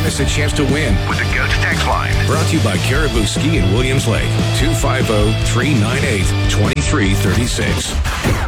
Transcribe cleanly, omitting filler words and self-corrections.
miss a chance to win with the GOAT text line. Brought to you by Caribou Ski in Williams Lake. 250-398-2336.